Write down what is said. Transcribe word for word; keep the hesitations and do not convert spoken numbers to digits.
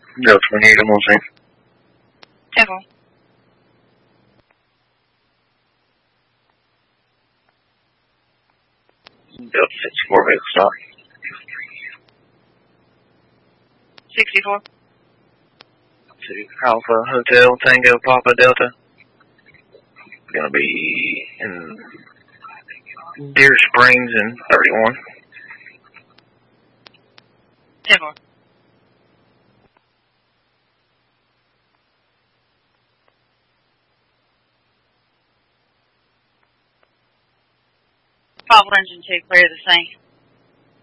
Delta twenty-eight, I'm on scene. ten four. Delta sixty-four, vehicle stop. sixty-four. To Alpha Hotel Tango Papa Delta. Gonna be in Deer Springs in thirty-one. ten four. Pop engine two, clear the same.